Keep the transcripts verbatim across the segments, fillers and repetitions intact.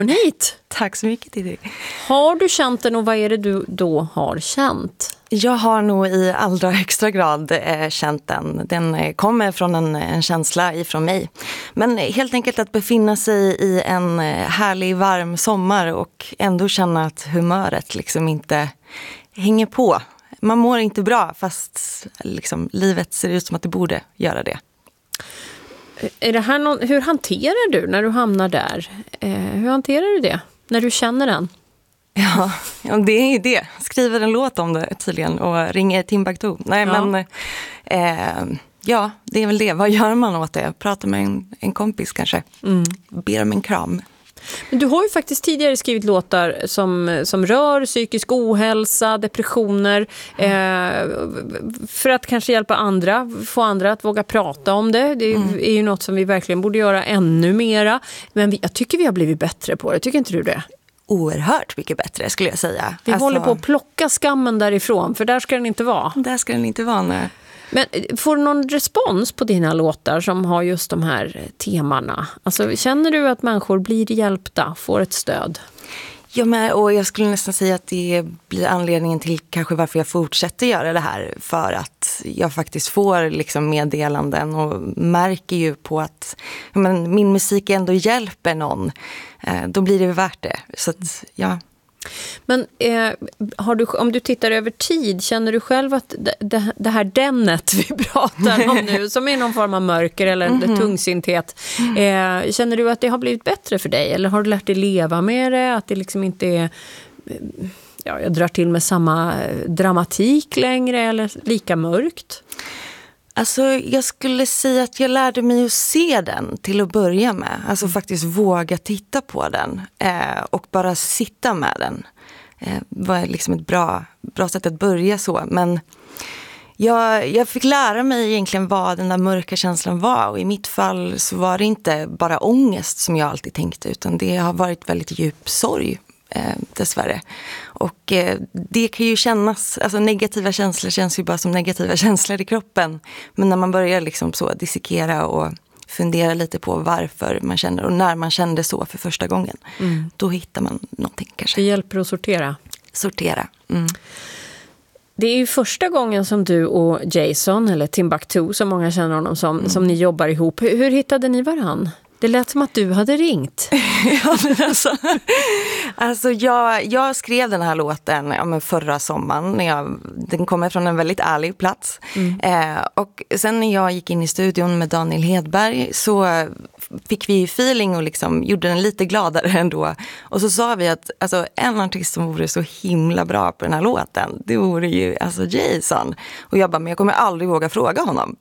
Hit. Tack så mycket till dig. Har du känt den och vad är det du då har känt? Jag har nog i allra högsta grad eh, känt den. Den eh, kommer från en, en känsla ifrån mig. Men helt enkelt att befinna sig i en eh, härlig varm sommar och ändå känna att humöret liksom inte hänger på. Man mår inte bra fast liksom, livet ser ut som att det borde göra det. Är det här någon, hur hanterar du när du hamnar där? Eh, hur hanterar du det när du känner den? Ja, ja, det är ju det. Skriver en låt om det tydligen och ringer Timbuktu. Nej, ja. men eh, ja, det är väl det. Vad gör man åt det? Pratar med en, en kompis kanske. Mm. Ber om en kram. Men du har ju faktiskt tidigare skrivit låtar som, som rör psykisk ohälsa, depressioner, mm. eh, för att kanske hjälpa andra, få andra att våga prata om det. Det är, mm. är ju något som vi verkligen borde göra ännu mera. Men vi, jag tycker vi har blivit bättre på det. Tycker inte du det? Oerhört mycket bättre skulle jag säga. Vi alltså, håller på att plocka skammen därifrån, för där ska den inte vara. Där ska den inte vara, nej. Men får du någon respons på dina låtar som har just de här temana? Alltså, känner du att människor blir hjälpta, får ett stöd? Ja, men, och jag skulle nästan säga att det blir anledningen till kanske varför jag fortsätter göra det här. För att jag faktiskt får liksom meddelanden och märker ju på att men, min musik ändå hjälper någon. Eh, då blir det värt det. Så att, ja... Men eh, har du, om du tittar över tid, känner du själv att det, det, det här dennet vi pratar om nu, som är någon form av mörker eller mm-hmm. tungsinthet, eh, känner du att det har blivit bättre för dig? Eller har du lärt dig leva med det? Att det liksom inte är, ja, jag drar till med samma dramatik längre eller lika mörkt? Alltså jag skulle säga att jag lärde mig att se den till att börja med. Alltså faktiskt våga titta på den eh, och bara sitta med den. Eh, var liksom ett bra, bra sätt att börja så. Men jag, jag fick lära mig egentligen vad den där mörka känslan var. Och i mitt fall så var det inte bara ångest som jag alltid tänkte, utan det har varit väldigt djup sorg. Eh, dessvärre. Och eh, det kan ju kännas, alltså negativa känslor känns ju bara som negativa känslor i kroppen. Men när man börjar liksom så dissekera och fundera lite på varför man känner och när man kände så för första gången, mm. då hittar man någonting kanske. Det hjälper att sortera. Sortera. Mm. Det är ju första gången som du och Jason, eller Timbuktu som många känner honom som, mm. som ni jobbar ihop. Hur, hur hittade ni varann? Det lät som att du hade ringt. ja, men alltså, alltså jag, jag skrev den här låten ja, men förra sommaren. När jag, den kommer från en väldigt ärlig plats. Mm. Eh, och sen när jag gick in i studion med Daniel Hedberg så fick vi feeling och liksom gjorde den lite gladare ändå. Och så sa vi att alltså, en artist som vore så himla bra på den här låten, det vore ju alltså Jason. Och jag bara, men jag kommer aldrig våga fråga honom.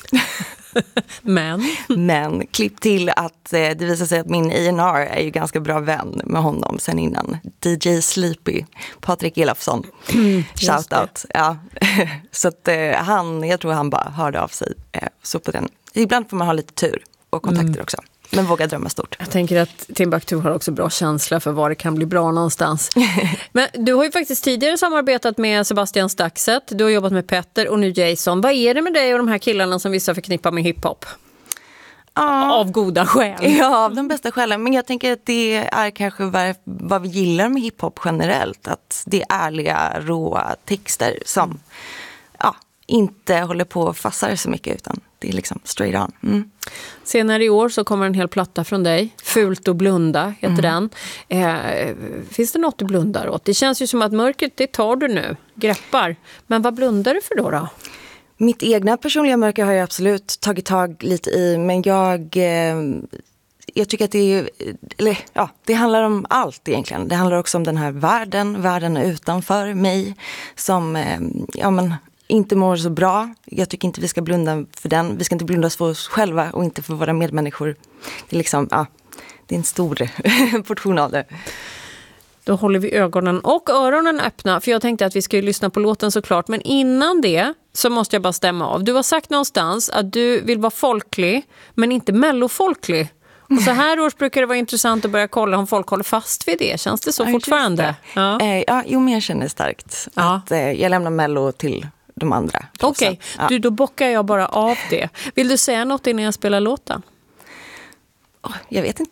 Men? Men klipp till att eh, det visar sig att min A and R är ju ganska bra vän med honom sen innan. D J Sleepy, Patrik Elofsson. Mm, Shoutout. Ja. Så att eh, han, jag tror han bara hörde av sig. Eh, så på den. Ibland får man ha lite tur och kontakter mm. också. Men våga drömma stort. Jag tänker att Timbuktu har också bra känsla för var det kan bli bra någonstans. Men du har ju faktiskt tidigare samarbetat med Sebastian Staxet. Du har jobbat med Petter och nu Jason. Vad är det med dig och de här killarna som vissa förknippar med hiphop? Ja. Av goda skäl. Ja, av de bästa skälen. Men jag tänker att det är kanske vad, vad vi gillar med hiphop generellt. Att det är ärliga, råa texter som mm. ja, inte håller på och fassar så mycket utan det är liksom straight on. Mm. Senare i år så kommer en hel platta från dig. Fult och blunda heter mm. den. Eh, finns det något du blundar åt? Det känns ju som att mörkret, det tar du nu. Greppar. Men vad blundar du för då då? Mitt egna personliga mörker har jag absolut tagit tag lite i. Men jag... Eh, jag tycker att det är... Eller, ja, det handlar om allt egentligen. Det handlar också om den här världen. Världen utanför mig. Som... Eh, ja men... inte mår så bra. Jag tycker inte vi ska blunda för den. Vi ska inte blunda för oss själva och inte för våra medmänniskor. Det är liksom, ja, det är en stor portion av det. Då håller vi ögonen och öronen öppna. För jag tänkte att vi skulle lyssna på låten såklart. Men innan det så måste jag bara stämma av. Du har sagt någonstans att du vill vara folklig men inte mellofolklig. Och så här års brukar det vara intressant att börja kolla om folk håller fast vid det. Känns det så ja, fortfarande? Ja. Eh, ja, jo men jag känner starkt ja. att eh, jag lämnar mello till de andra. Okej, okay. ja. du, då bockar jag bara av det. Vill du säga något innan jag spelar låten? Oh, jag vet inte.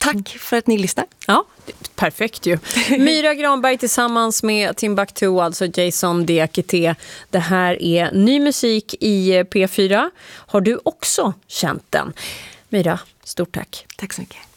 Tack för att ni lyssnar. Ja, perfekt ju. Myra Granberg tillsammans med Timbuktu, alltså Jason Diakité. Det här är ny musik i P fyra. Har du också känt den? Myra, stort tack. Tack så mycket.